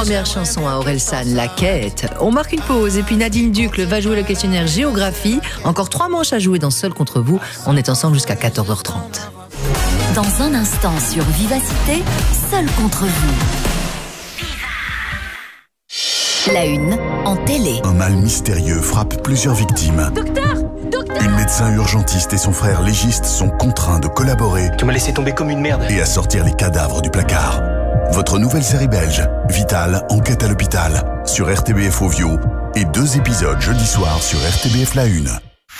première chanson à Orelsan, La Quête. On marque une pause et puis Nadine Ducle va jouer le questionnaire géographie. Encore 3 manches à jouer dans Seul contre vous. On est ensemble jusqu'à 14h30. Dans un instant sur Vivacité, Seul contre vous. La une en télé. Un mal mystérieux frappe plusieurs victimes. Docteur! Une médecin urgentiste et son frère légiste sont contraints de collaborer. Tu m'as laissé tomber comme une merde. Et à sortir les cadavres du placard. Votre nouvelle série belge, Vital, enquête à l'hôpital, sur RTBF Ovio, et 2 épisodes jeudi soir sur RTBF La Une.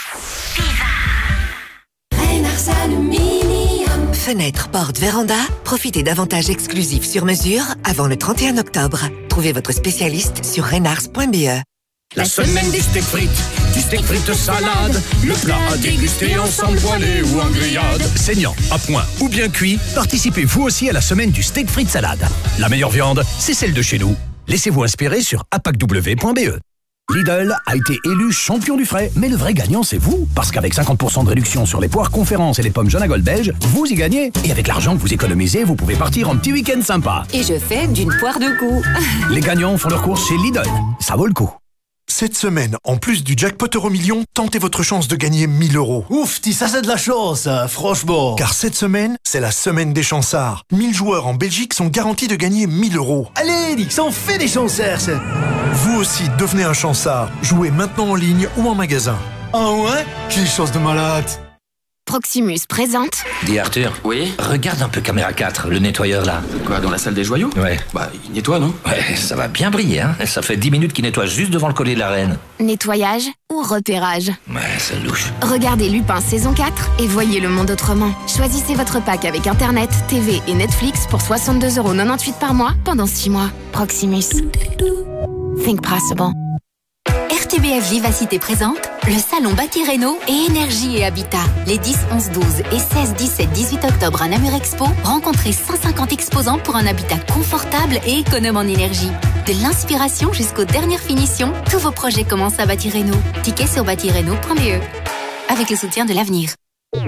Fenêtre, porte, véranda, profitez d'avantages exclusifs sur mesure avant le 31 octobre. Trouvez votre spécialiste sur renars.be. La semaine des steaks frites salade, le plat à déguster ensemble poêlé ou en grillade. Saignant, à point ou bien cuit, participez vous aussi à la semaine du steak frites salade. La meilleure viande, c'est celle de chez nous. Laissez-vous inspirer sur apacw.be. Lidl a été élu champion du frais, mais le vrai gagnant c'est vous, parce qu'avec 50% de réduction sur les poires Conférence et les pommes Jaune à Gold belge, vous y gagnez. Et avec l'argent que vous économisez, vous pouvez partir en petit week-end sympa. Et je fais d'une poire de goût. Les gagnants font leurs courses chez Lidl, ça vaut le coup. Cette semaine, en plus du jackpot Euro-Million, tentez votre chance de gagner 1000 €. Ouf, ça c'est de la chance, franchement. Car cette semaine, c'est la semaine des chansards. 1000 joueurs en Belgique sont garantis de gagner 1000 €. Allez, Nix, on fait des chansards. Vous aussi, devenez un chansard. Jouez maintenant en ligne ou en magasin. Ah ouais? Quelle chance de malade. Proximus présente. Dis Arthur. Oui? Regarde un peu caméra 4, le nettoyeur là. Quoi, dans la salle des joyaux? Ouais. Bah, il nettoie, non? Ouais, ça va bien briller, hein. Ça fait 10 minutes qu'il nettoie juste devant le collier de la reine. Nettoyage ou repérage. Ouais, c'est louche. Regardez Lupin saison 4 et voyez le monde autrement. Choisissez votre pack avec Internet, TV et Netflix pour 62,98 € par mois pendant 6 mois. Proximus. Think possible. RTBF Vivacité présente le salon Bâti Réno et Énergie et Habitat. Les 10, 11, 12 et 16, 17, 18 octobre à Namur Expo, rencontrez 150 exposants pour un habitat confortable et économe en énergie. De l'inspiration jusqu'aux dernières finitions, tous vos projets commencent à Bâti Réno. Ticket sur bâtireno.be. Avec le soutien de l'avenir. Dès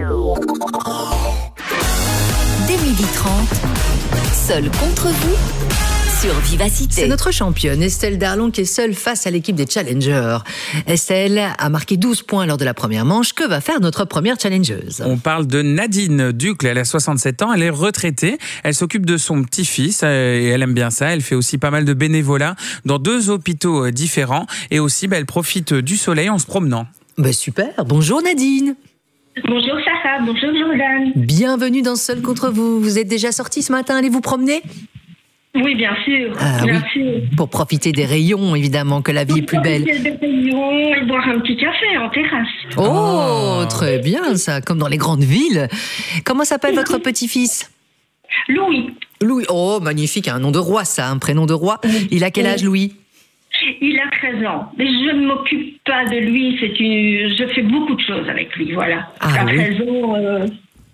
12h30, Seul contre vous sur Vivacité. C'est notre championne Estelle Darlon qui est seule face à l'équipe des challengers. Estelle a marqué 12 points lors de la première manche. Que va faire notre première challengeuse? On parle de Nadine Ducle. Elle a 67 ans, elle est retraitée. Elle s'occupe de son petit-fils et elle aime bien ça. Elle fait aussi pas mal de bénévolat dans 2 hôpitaux différents. Et aussi, elle profite du soleil en se promenant. Super. Bonjour Nadine. Bonjour Sarah, bonjour Jordan. Bienvenue dans Seul contre vous. Vous êtes déjà sortie ce matin, allez vous promener? Oui, bien sûr. Bien sûr. Pour profiter des rayons, évidemment, que la vie est plus belle. Profiter des rayons et boire un petit café en terrasse. Oh, très bien ça, comme dans les grandes villes. Comment s'appelle votre petit-fils? Louis. Louis, oh magnifique, un nom de roi ça, un prénom de roi. Il a quel âge Louis? Il a 13 ans. Mais je ne m'occupe pas de lui, je fais beaucoup de choses avec lui, voilà. À 13 ans...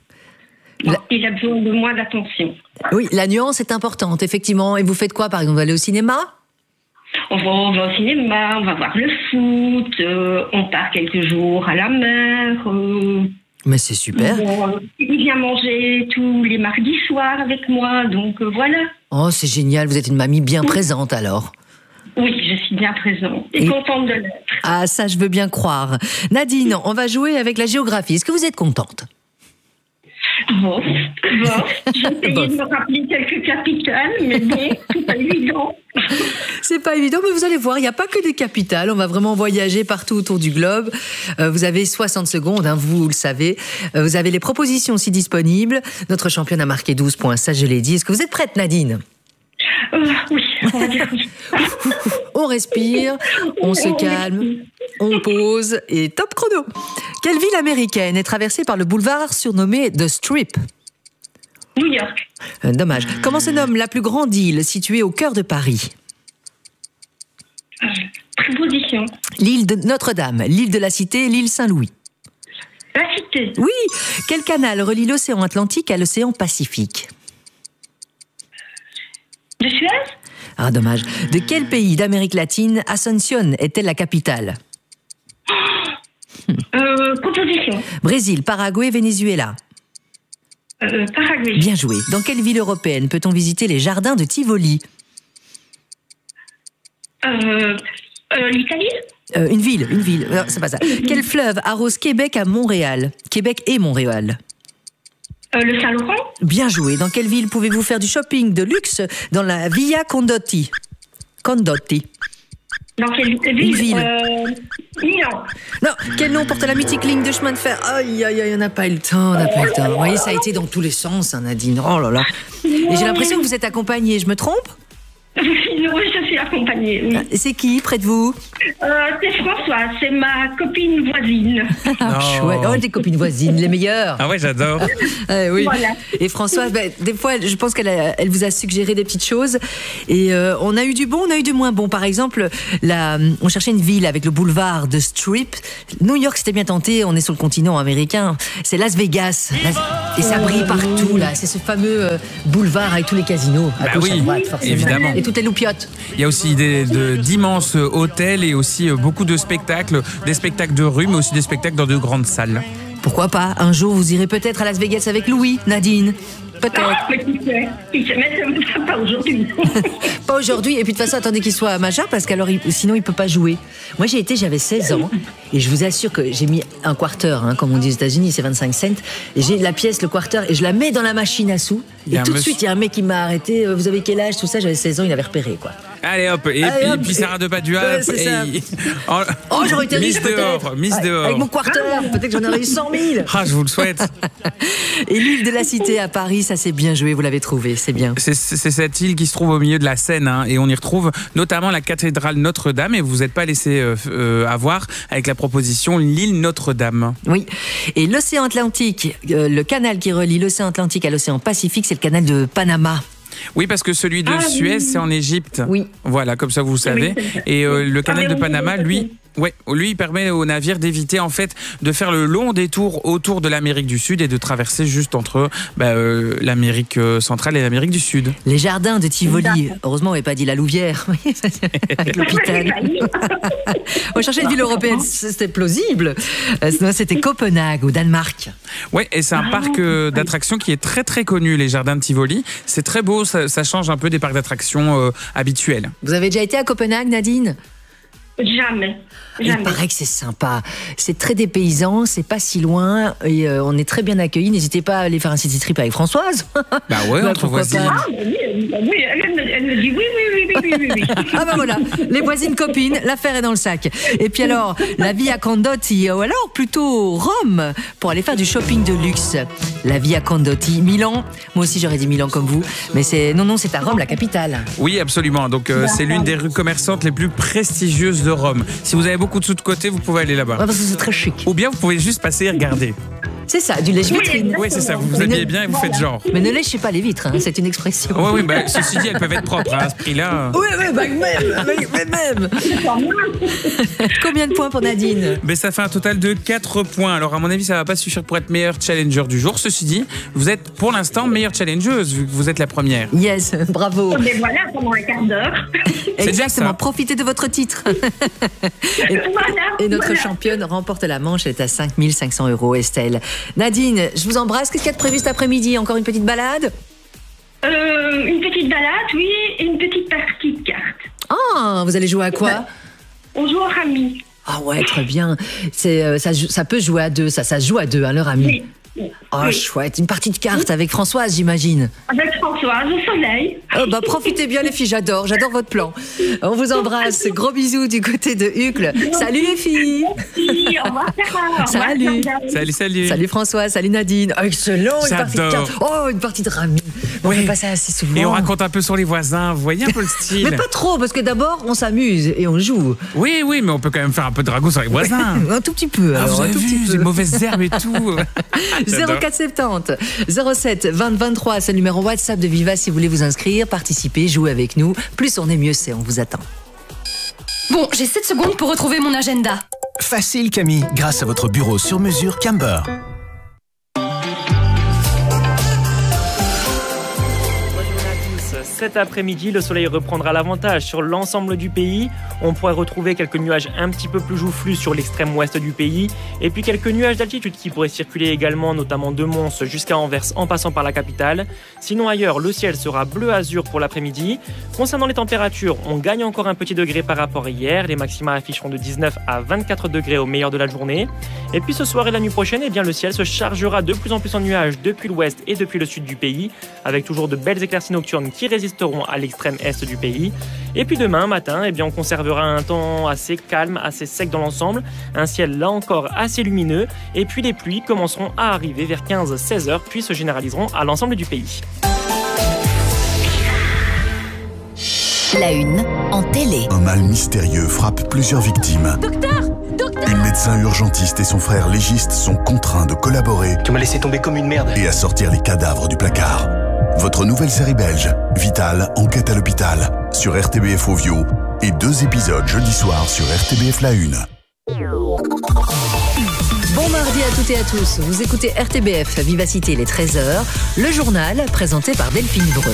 il a besoin de moins d'attention. Oui, la nuance est importante, effectivement. Et vous faites quoi, par exemple? Vous allez au cinéma? On va au cinéma, on va voir le foot, on part quelques jours à la mer. Mais c'est super. Il vient manger tous les mardis soirs avec moi, donc voilà. Oh, c'est génial, vous êtes une mamie bien présente alors. Oui, je suis bien présente et contente de l'être. Ah, ça, je veux bien croire. Nadine, on va jouer avec la géographie. Est-ce que vous êtes contente? Bon. J'ai essayé de me rappeler quelques capitales, mais bon, c'est pas évident. C'est pas évident, mais vous allez voir, il n'y a pas que des capitales. On va vraiment voyager partout autour du globe. Vous avez 60 secondes, hein, vous le savez. Vous avez les propositions aussi disponibles. Notre championne a marqué 12 points, ça je l'ai dit. Est-ce que vous êtes prête, Nadine? Oui, on va dire oui. On respire, on se calme, on pose et top chrono. Quelle ville américaine est traversée par le boulevard surnommé The Strip? New York. Dommage. Comment se nomme la plus grande île située au cœur de Paris? Préposition. L'île de Notre-Dame, l'île de la Cité, l'île Saint-Louis. La Cité. Oui. Quel canal relie l'océan Atlantique à l'océan Pacifique? De Suez? Ah, dommage. De quel pays d'Amérique latine Asunción est-elle la capitale? Composition. Brésil, Paraguay, Venezuela. Paraguay. Bien joué. Dans quelle ville européenne peut-on visiter les jardins de Tivoli? L'Italie? Une ville. Non, c'est pas ça. Quel fleuve arrose Québec à Montréal? Québec et Montréal. Le Saint-Laurent? Bien joué. Dans quelle ville pouvez-vous faire du shopping de luxe dans la Via Condotti? Dans quelle ville? Une ville. Milan. Non, quel nom porte la mythique ligne de chemin de fer? Aïe, on n'a pas eu le temps, Vous voyez, ça a été dans tous les sens, hein, Nadine. Oh là là. Et j'ai l'impression que vous êtes accompagnée, je me trompe? Oui, je suis accompagnée. Oui. C'est qui près de vous? C'est Françoise, c'est ma copine voisine. Chouette. Oh, des copines voisines, les meilleures. Ah ouais, j'adore. Oui. Voilà. Et Françoise, des fois, je pense qu'elle vous a suggéré des petites choses. Et on a eu du bon, on a eu du moins bon. Par exemple, on cherchait une ville avec le boulevard de Strip. New York, c'était bien tenté. On est sur le continent américain. C'est Las Vegas. Et ça brille partout, là. C'est ce fameux boulevard avec tous les casinos. À gauche, à droite, forcément. Évidemment. Et toutes les loupiottes. Il y a aussi d'immenses hôtels et aussi beaucoup de spectacles, des spectacles de rue, mais aussi des spectacles dans de grandes salles. Pourquoi pas? Un jour, vous irez peut-être à Las Vegas avec Louis, Nadine. Peut-être. Mais pas aujourd'hui. Pas aujourd'hui. Et puis de toute façon, attendez qu'il soit majeur parce qu'alors, sinon, il peut pas jouer. Moi, j'avais 16 ans et je vous assure que j'ai mis un quarter, comme on dit aux États-Unis, c'est 25 cents. Et j'ai la pièce, le quarter, et je la mets dans la machine à sous. Et tout de suite, il y a un mec qui m'a arrêté. Vous avez quel âge? Tout ça, j'avais 16 ans, il avait repéré, quoi. Allez hop, et puis Sarah de Padua. C'est ça. Oh, j'aurais été riche peut-être. Mise dehors. Avec mon quarter, peut-être que j'en aurais eu 100 000. Ah, je vous le souhaite. Et l'île de la Cité à Paris, ça c'est bien joué, vous l'avez trouvé, c'est bien. C'est cette île qui se trouve au milieu de la Seine, et on y retrouve notamment la cathédrale Notre-Dame, et vous n'êtes pas laissé avoir avec la proposition l'île Notre-Dame. Oui, et l'océan Atlantique, le canal qui relie l'océan Atlantique à l'océan Pacifique, c'est le canal de Panama. Oui, parce que celui de Suez, c'est en Égypte. Oui. Voilà, comme ça vous savez. Et le canal de Panama, lui, il permet aux navires d'éviter en fait de faire le long détour autour de l'Amérique du Sud et de traverser juste entre l'Amérique centrale et l'Amérique du Sud. Les jardins de Tivoli. Heureusement, on n'avait pas dit la Louvière avec l'hôpital. On cherchait une ville européenne, c'était plausible. Sinon, c'était Copenhague au Danemark. Oui, et c'est un parc d'attractions qui est très très connu, les jardins de Tivoli. C'est très beau, ça change un peu des parcs d'attractions habituels. Vous avez déjà été à Copenhague, Nadine ? Jamais. Il paraît que c'est sympa. C'est très dépaysant, c'est pas si loin et on est très bien accueillis. N'hésitez pas à aller faire un city trip avec Françoise. Bah ouais, entre voisines. Ah, oui, elle me dit oui. Ah bah voilà, les voisines copines, l'affaire est dans le sac. Et puis alors, la Via Condotti, ou alors plutôt Rome, pour aller faire du shopping de luxe. La Via Condotti, Milan. Moi aussi j'aurais dit Milan comme vous, mais c'est à Rome, la capitale. Oui, absolument. Donc c'est l'une des rues commerçantes les plus prestigieuses de Rome. Si vous avez beaucoup de sous de côté, vous pouvez aller là-bas. Ouais, parce que c'est très chic. Ou bien vous pouvez juste passer et regarder. C'est ça, du lèche-vitrine. Oui, c'est ça, vous vous habillez bien et vous faites genre. Mais ne léchez pas les vitres, c'est une expression. Oui, ceci dit, elles peuvent être propres à ce prix-là. Oui, même. Combien de points pour Nadine ? Ça fait un total de 4 points. Alors, à mon avis, ça va pas suffire pour être meilleure challenger du jour. Ceci dit, vous êtes pour l'instant meilleure challengeuse, vu que vous êtes la première. Yes, bravo. Mais voilà, pendant un quart d'heure. Exactement, profitez de votre titre. Et notre championne remporte la manche, elle est à 5 500 €, Estelle. Nadine, je vous embrasse. Qu'est-ce qu'il y a de prévu cet après-midi ? Encore une petite balade ? Une petite balade, oui, et une petite partie de cartes. Ah, vous allez jouer à quoi ? On joue au rami. Ah ouais, très bien. Ça peut jouer à deux, ça se joue à deux, leur ami. Oui. Oh, chouette. Une partie de cartes avec Françoise, j'imagine. Avec Françoise, au soleil. Profitez bien, les filles, j'adore votre plan. On vous embrasse. Gros bisous du côté de Uccle. Salut les filles. Merci, au revoir, Sarah. Salut. Salut. Salut Françoise, salut Nadine. Oh, excellent, une partie de cartes. Oh, une partie de rami. On fait pas ça assez souvent. Et on raconte un peu sur les voisins, vous voyez un peu le style. Mais pas trop, parce que d'abord, on s'amuse et on joue. Oui, mais on peut quand même faire un peu de ragoût sur les voisins. Un tout petit peu. Alors, vous avez vu, les mauvaises herbes et tout. 0470 07 20 23, c'est le numéro WhatsApp de Viva si vous voulez vous inscrire, participer, jouer avec nous. Plus on est, mieux c'est, on vous attend. Bon, j'ai 7 secondes pour retrouver mon agenda. Facile Camille, grâce à votre bureau sur mesure Camber. cet après-midi, le soleil reprendra l'avantage sur l'ensemble du pays. On pourrait retrouver quelques nuages un petit peu plus joufflus sur l'extrême ouest du pays. Et puis quelques nuages d'altitude qui pourraient circuler également, notamment de Mons jusqu'à Anvers en passant par la capitale. Sinon ailleurs, le ciel sera bleu-azur pour l'après-midi. Concernant les températures, on gagne encore un petit degré par rapport à hier. Les maxima afficheront de 19 à 24 degrés au meilleur de la journée. Et puis ce soir et la nuit prochaine, eh bien, le ciel se chargera de plus en plus en nuages depuis l'ouest et depuis le sud du pays, avec toujours de belles éclaircies nocturnes qui résisteront à l'extrême est du pays. Et puis demain matin, eh bien, on conservera un temps assez calme, assez sec dans l'ensemble, un ciel là encore assez lumineux, et puis les pluies commenceront à arriver vers 15-16 heures, puis se généraliseront à l'ensemble du pays. La une en télé. Un mal mystérieux frappe plusieurs victimes. Docteur! Une médecin urgentiste et son frère légiste sont contraints de collaborer. Tu m'as laissé tomber comme une merde. Et à sortir les cadavres du placard. Votre nouvelle série belge, Vital, enquête à l'hôpital, sur RTBF Ovio, et 2 épisodes jeudi soir sur RTBF La Une. Bon mardi à toutes et à tous. Vous écoutez RTBF Vivacité, les 13h, le journal présenté par Delphine Breu.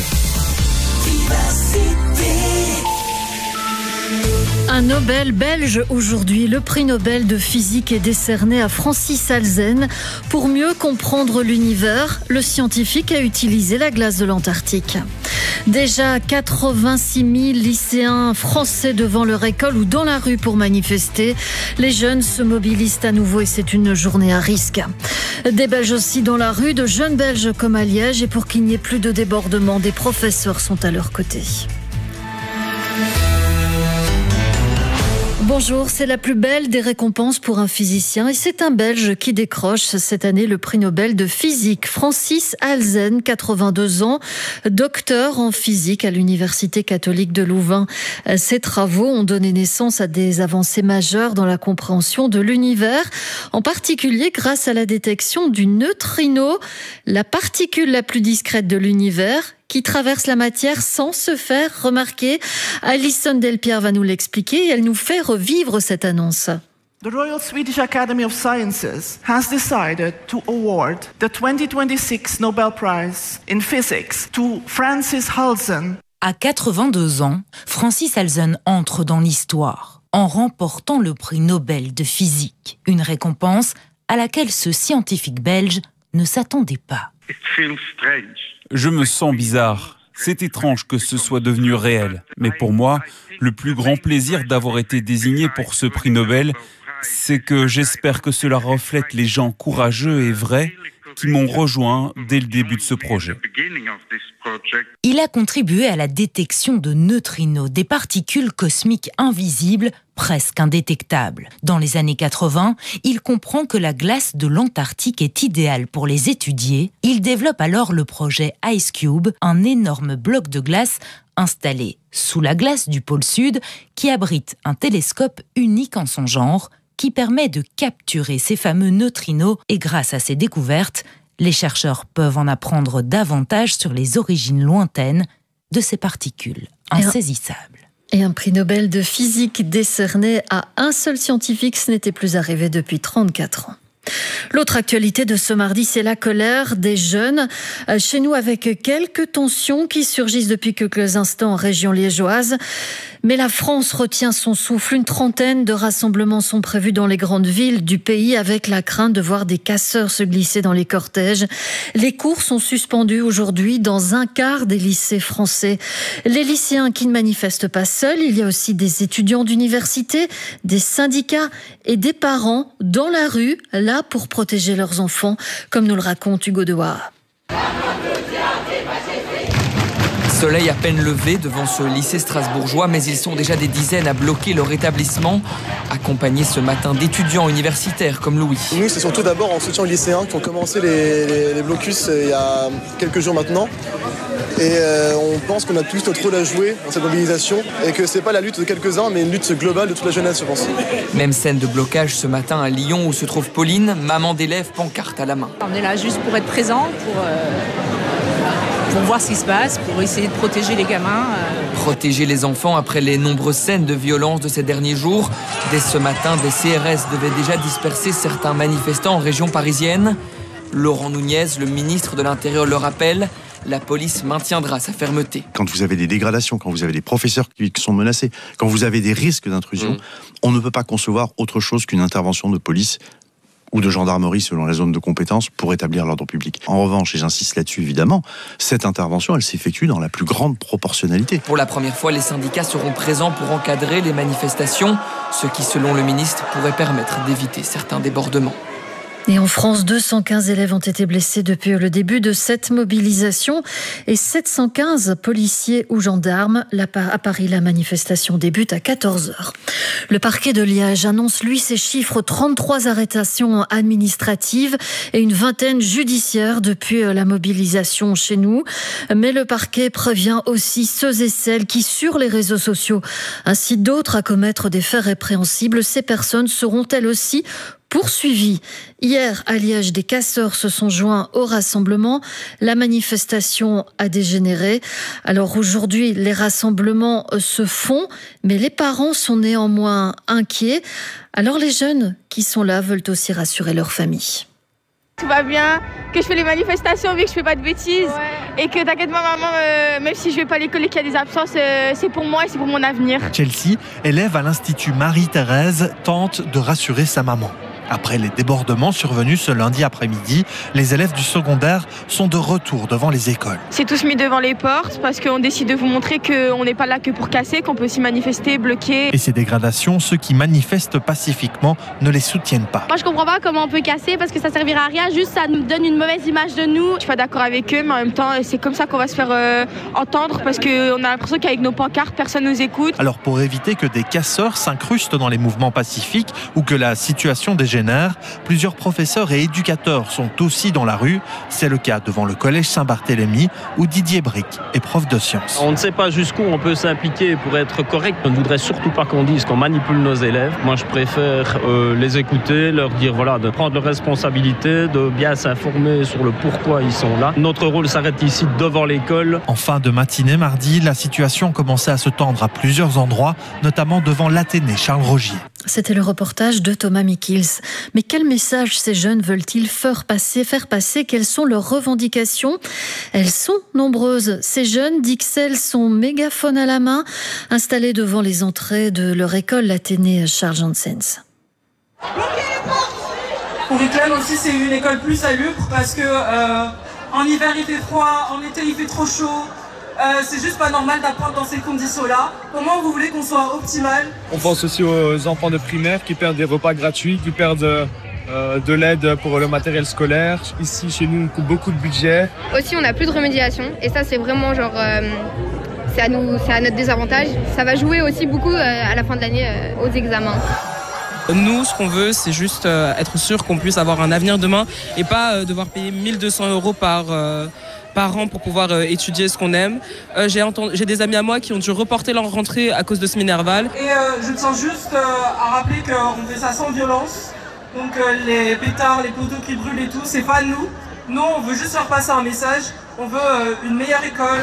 Un Nobel belge aujourd'hui. Le prix Nobel de physique est décerné à Francis Halzen. Pour mieux comprendre l'univers, le scientifique a utilisé la glace de l'Antarctique. Déjà 86 000 lycéens français devant leur école ou dans la rue pour manifester. Les jeunes se mobilisent à nouveau et c'est une journée à risque. Des Belges aussi dans la rue, de jeunes Belges comme à Liège. Et pour qu'il n'y ait plus de débordement, des professeurs sont à leur côté. Bonjour, c'est la plus belle des récompenses pour un physicien et c'est un Belge qui décroche cette année le prix Nobel de physique. Francis Halzen, 82 ans, docteur en physique à l'Université catholique de Louvain. Ses travaux ont donné naissance à des avancées majeures dans la compréhension de l'univers, en particulier grâce à la détection du neutrino, la particule la plus discrète de l'univers, qui traverse la matière sans se faire remarquer. Alison Delpierre va nous l'expliquer et elle nous fait revivre cette annonce. The Royal Swedish Academy of Sciences has decided to award the 2026 Nobel Prize in Physics to Francis Halzen. À 82 ans, Francis Halzen entre dans l'histoire en remportant le prix Nobel de physique, une récompense à laquelle ce scientifique belge ne s'attendait pas. It feels strange. Je me sens bizarre. C'est étrange que ce soit devenu réel. Mais pour moi, le plus grand plaisir d'avoir été désigné pour ce prix Nobel, c'est que j'espère que cela reflète les gens courageux et vrais qui m'ont rejoint dès le début de ce projet. Il a contribué à la détection de neutrinos, des particules cosmiques invisibles, presque indétectables. Dans les années 80, il comprend que la glace de l'Antarctique est idéale pour les étudier. Il développe alors le projet IceCube, un énorme bloc de glace installé sous la glace du pôle Sud qui abrite un télescope unique en son genre qui permet de capturer ces fameux neutrinos et grâce à ces découvertes, les chercheurs peuvent en apprendre davantage sur les origines lointaines de ces particules insaisissables. Et un prix Nobel de physique décerné à un seul scientifique, ce n'était plus arrivé depuis 34 ans. L'autre actualité de ce mardi, c'est la colère des jeunes. Chez nous, avec quelques tensions qui surgissent depuis quelques instants en région liégeoise. Mais la France retient son souffle. Une trentaine de rassemblements sont prévus dans les grandes villes du pays avec la crainte de voir des casseurs se glisser dans les cortèges. Les cours sont suspendus aujourd'hui dans un quart des lycées français. Les lycéens qui ne manifestent pas seuls, il y a aussi des étudiants d'université, des syndicats et des parents dans la rue, là pour protéger leurs enfants, comme nous le raconte Hugo Dewar. Soleil à peine levé devant ce lycée strasbourgeois, mais ils sont déjà des dizaines à bloquer leur établissement, accompagnés ce matin d'étudiants universitaires comme Louis. Nous, c'est surtout d'abord en soutien aux lycéens qui ont commencé les blocus il y a quelques jours maintenant. Et on pense qu'on a tous notre rôle à jouer dans cette mobilisation et que c'est pas la lutte de quelques-uns, mais une lutte globale de toute la jeunesse, je pense. Même scène de blocage ce matin à Lyon où se trouve Pauline, maman d'élèves, pancarte à la main. On est là juste pour être présent, pour voir ce qui se passe, pour essayer de protéger les gamins. Protéger les enfants après les nombreuses scènes de violence de ces derniers jours. Dès ce matin, des CRS devaient déjà disperser certains manifestants en région parisienne. Laurent Nunez, le ministre de l'Intérieur, le rappelle, la police maintiendra sa fermeté. Quand vous avez des dégradations, quand vous avez des professeurs qui sont menacés, quand vous avez des risques d'intrusion, on ne peut pas concevoir autre chose qu'une intervention de police ou de gendarmerie selon la zone de compétence pour établir l'ordre public. En revanche, et j'insiste là-dessus évidemment, cette intervention, elle s'effectue dans la plus grande proportionnalité. Pour la première fois, les syndicats seront présents pour encadrer les manifestations, ce qui, selon le ministre, pourrait permettre d'éviter certains débordements. Et en France, 215 élèves ont été blessés depuis le début de cette mobilisation et 715 policiers ou gendarmes. À Paris, la manifestation débute à 14h. Le parquet de Liège annonce, lui, ses chiffres, 33 arrestations administratives et une vingtaine judiciaires depuis la mobilisation chez nous. Mais le parquet prévient aussi ceux et celles qui, sur les réseaux sociaux, incitent d'autres à commettre des faits répréhensibles. Ces personnes seront elles aussi poursuivis. Hier, à Liège, des casseurs se sont joints au rassemblement. La manifestation a dégénéré. Alors aujourd'hui, les rassemblements se font, mais les parents sont néanmoins inquiets. Alors les jeunes qui sont là veulent aussi rassurer leur famille. Tout va bien, que je fais les manifestations vu que je fais pas de bêtises et que t'inquiète pas maman, même si je vais pas à l'école et qu'il y a des absences, c'est pour moi et c'est pour mon avenir. Chelsea, élève à l'Institut Marie-Thérèse, tente de rassurer sa maman. Après les débordements survenus ce lundi après-midi, les élèves du secondaire sont de retour devant les écoles. C'est tous mis devant les portes parce qu'on décide de vous montrer qu'on n'est pas là que pour casser, qu'on peut aussi manifester, bloquer. Et ces dégradations, ceux qui manifestent pacifiquement ne les soutiennent pas. Moi je comprends pas comment on peut casser parce que ça servira à rien, juste ça nous donne une mauvaise image de nous. Je suis pas d'accord avec eux, mais en même temps c'est comme ça qu'on va se faire entendre parce qu'on a l'impression qu'avec nos pancartes personne nous écoute. Alors pour éviter que des casseurs s'incrustent dans les mouvements pacifiques ou que la situation dégénère, plusieurs professeurs et éducateurs sont aussi dans la rue. C'est le cas devant le collège Saint-Barthélemy où Didier Bric est prof de sciences. On ne sait pas jusqu'où on peut s'impliquer pour être correct. On ne voudrait surtout pas qu'on dise qu'on manipule nos élèves. Moi, je préfère les écouter, leur dire voilà, de prendre leurs responsabilités, de bien s'informer sur le pourquoi ils sont là. Notre rôle s'arrête ici devant l'école. En fin de matinée mardi, la situation commençait à se tendre à plusieurs endroits, notamment devant l'Athénée Charles Rogier. C'était le reportage de Thomas Mikils. Mais quel message ces jeunes veulent-ils faire passer? Quelles sont leurs revendications? Elles sont nombreuses. Ces jeunes d'Ixelles sont mégaphone à la main, installés devant les entrées de leur école, l'Athénée Charles Janssens. On réclame aussi c'est une école plus salubre parce que en hiver il fait froid, en été il fait trop chaud. C'est juste pas normal d'apprendre dans ces conditions-là. Comment vous voulez qu'on soit optimal? On pense aussi aux enfants de primaire qui perdent des repas gratuits, qui perdent de l'aide pour le matériel scolaire. Ici, chez nous, on coupe beaucoup de budget. Aussi, on n'a plus de remédiation et ça, c'est vraiment genre... c'est à notre désavantage. Ça va jouer aussi beaucoup à la fin de l'année aux examens. Nous, ce qu'on veut, c'est juste être sûr qu'on puisse avoir un avenir demain et pas devoir payer 1 200 € par an pour pouvoir étudier ce qu'on aime. J'ai des amis à moi qui ont dû reporter leur rentrée à cause de ce Minerval. Et je tiens juste à rappeler qu'on fait ça sans violence. Donc les pétards, les poteaux qui brûlent et tout, c'est pas nous. Nous, on veut juste faire passer un message. On veut une meilleure école.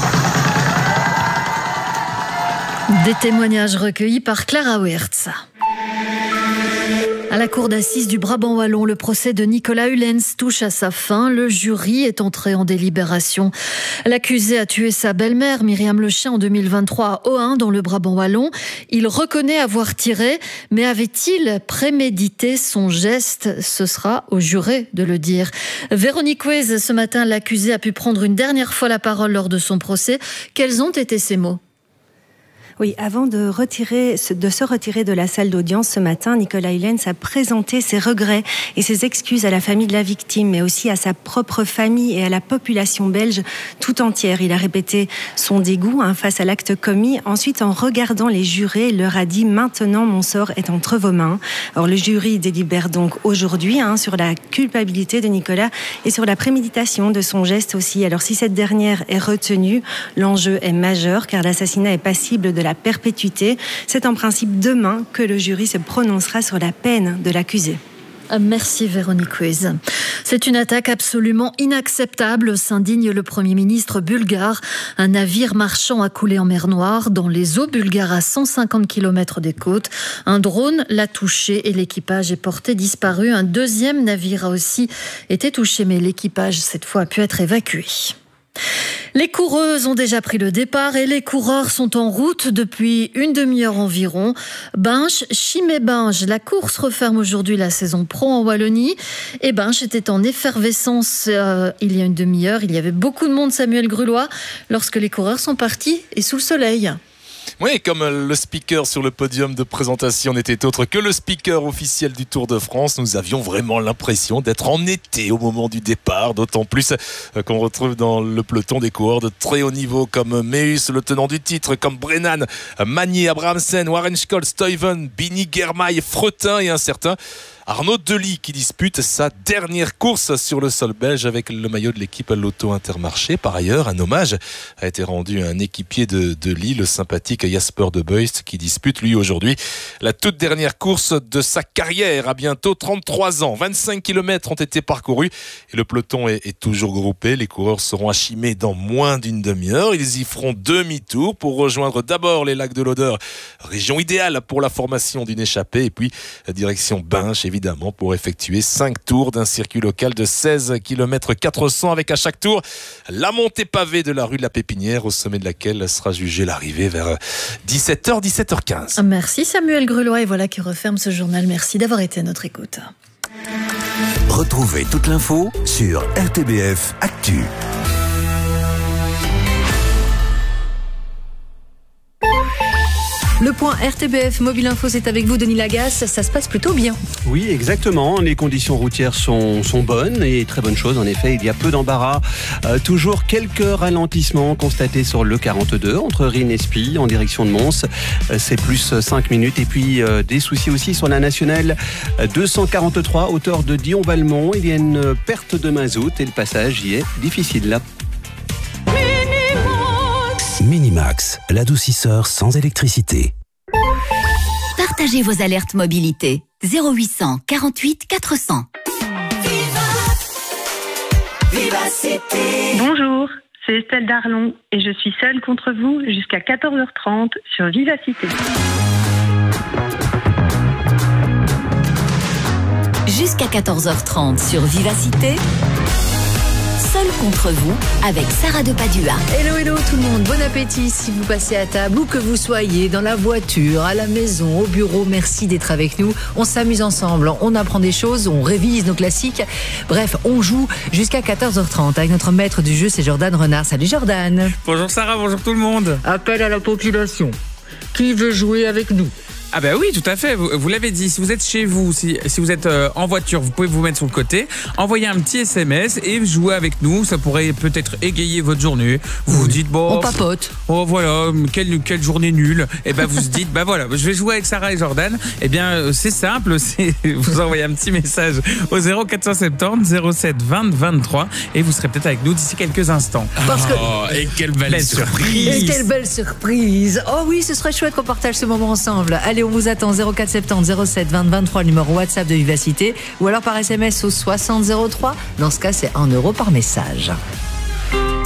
Des témoignages recueillis par Clara Wertz. À la cour d'assises du Brabant wallon, le procès de Nicolas Hulens touche à sa fin. Le jury est entré en délibération. L'accusé a tué sa belle-mère, Myriam Lechien, en 2023 à Ohain, dans le Brabant wallon. Il reconnaît avoir tiré, mais avait-il prémédité son geste? Ce sera au juré de le dire. Véronique Weisz, ce matin, l'accusé a pu prendre une dernière fois la parole lors de son procès. Quels ont été ses mots? Oui, avant de se retirer de la salle d'audience ce matin, Nicolas Hulens a présenté ses regrets et ses excuses à la famille de la victime, mais aussi à sa propre famille et à la population belge tout entière. Il a répété son dégoût face à l'acte commis. Ensuite, en regardant les jurés, il leur a dit « Maintenant, mon sort est entre vos mains ». Alors, le jury délibère donc aujourd'hui sur la culpabilité de Nicolas et sur la préméditation de son geste aussi. Alors, si cette dernière est retenue, l'enjeu est majeur car l'assassinat est passible de la perpétuité. C'est en principe demain que le jury se prononcera sur la peine de l'accusé. Merci Véronique Weisz. C'est une attaque absolument inacceptable, s'indigne le Premier ministre bulgare. Un navire marchand a coulé en mer Noire, dans les eaux bulgares à 150 km des côtes. Un drone l'a touché et l'équipage est porté disparu. Un deuxième navire a aussi été touché, mais l'équipage, cette fois, a pu être évacué. Les coureuses ont déjà pris le départ et les coureurs sont en route depuis une demi-heure environ. Binche, Chimay-Binge, la course referme aujourd'hui la saison pro en Wallonie. Et Binche était en effervescence il y a une demi-heure. Il y avait beaucoup de monde, Samuel Grulois, lorsque les coureurs sont partis et sous le soleil. Oui, comme le speaker sur le podium de présentation n'était autre que le speaker officiel du Tour de France, nous avions vraiment l'impression d'être en été au moment du départ, d'autant plus qu'on retrouve dans le peloton des coureurs de très haut niveau comme Meus, le tenant du titre, comme Brennan, Magnier, Abrahamsen, Warren Scholl, Stuyven, Bini, Germain, Fretin et un certain Arnaud Delis qui dispute sa dernière course sur le sol belge avec le maillot de l'équipe Lotto Intermarché. Par ailleurs, un hommage a été rendu à un équipier de Delis, le sympathique Jasper De Beust, qui dispute lui aujourd'hui la toute dernière course de sa carrière à bientôt 33 ans. 25 km ont été parcourus et le peloton est toujours groupé. Les coureurs seront à Chimay dans moins d'une demi-heure. Ils y feront demi-tour pour rejoindre d'abord les lacs de l'Odeur, région idéale pour la formation d'une échappée, et puis direction Binche, évidemment, pour effectuer 5 tours d'un circuit local de 16 km 400 avec à chaque tour la montée pavée de la rue de la Pépinière, au sommet de laquelle sera jugée l'arrivée vers 17h, 17h15. Merci Samuel Grulois, et voilà qui referme ce journal. Merci d'avoir été à notre écoute. Retrouvez toute l'info sur RTBF Actu. Le point RTBF Mobile Info, c'est avec vous, Denis Lagasse. Ça se passe plutôt bien. Oui, exactement. Les conditions routières sont bonnes et très bonne chose. En effet, il y a peu d'embarras. Toujours quelques ralentissements constatés sur le 42 entre Rennes et Spie en direction de Mons. C'est plus 5 minutes. Et puis des soucis aussi sur la nationale 243, hauteur de Dion-Valmont. Il y a une perte de mazout et le passage y est difficile là. Minimax, l'adoucisseur sans électricité. Partagez vos alertes mobilité. 0800 48 400. Vivacité. Bonjour, c'est Estelle Darlon et je suis seule contre vous jusqu'à 14h30 sur Vivacité. Jusqu'à 14h30 sur Vivacité. Seul contre vous, avec Sarah de Padua. Hello tout le monde, bon appétit si vous passez à table, où que vous soyez, dans la voiture, à la maison, au bureau, merci d'être avec nous. On s'amuse ensemble, on apprend des choses, on révise nos classiques. Bref, on joue jusqu'à 14h30 avec notre maître du jeu, c'est Jordan Renard. Salut Jordan. Bonjour Sarah, bonjour tout le monde. Appel à la population. Qui veut jouer avec nous ? Ah bah oui, tout à fait, vous l'avez dit, si vous êtes chez vous, si vous êtes en voiture, vous pouvez vous mettre sur le côté, envoyer un petit SMS et jouer avec nous, ça pourrait peut-être égayer votre journée. Vous vous dites, bon... On papote. Oh voilà, quelle journée nulle. Et ben vous se dites, bah voilà, je vais jouer avec Sarah et Jordan. Eh bien, c'est simple, vous envoyez un petit message au 0470 07 20 23 et vous serez peut-être avec nous d'ici quelques instants. Et quelle belle surprise. Et quelle belle surprise. Oh oui, ce serait chouette qu'on partage ce moment ensemble. Allez, on vous attend 0470 07 20 23, numéro WhatsApp de Vivacité, ou alors par SMS au 60 03. Dans ce cas, c'est 1 € par message.